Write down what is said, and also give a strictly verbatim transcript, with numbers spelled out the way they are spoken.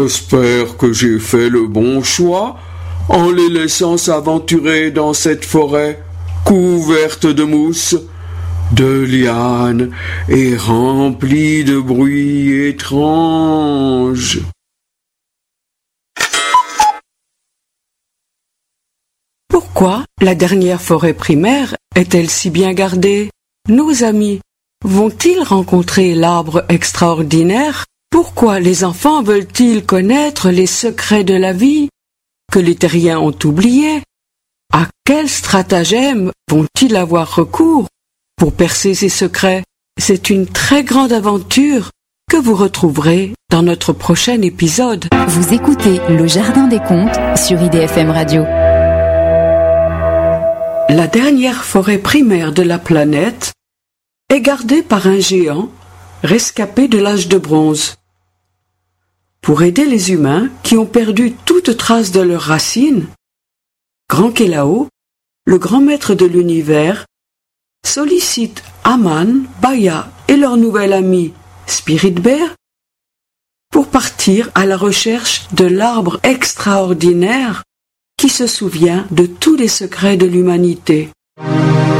J'espère que j'ai fait le bon choix en les laissant s'aventurer dans cette forêt couverte de mousse, de lianes et remplie de bruits étranges. Pourquoi la dernière forêt primaire est-elle si bien gardée? Nos amis vont-ils rencontrer l'arbre extraordinaire? Pourquoi les enfants veulent-ils connaître les secrets de la vie que les terriens ont oubliés? À quel stratagème vont-ils avoir recours pour percer ces secrets? C'est une très grande aventure que vous retrouverez dans notre prochain épisode. Vous écoutez Le Jardin des Contes sur I D F M Radio. La dernière forêt primaire de la planète est gardée par un géant rescapé de l'âge de bronze. Pour aider les humains qui ont perdu toute trace de leurs racines, Grand Kélao, le grand maître de l'univers, sollicite Aman, Baya et leur nouvel ami Spirit Bear pour partir à la recherche de l'arbre extraordinaire qui se souvient de tous les secrets de l'humanité.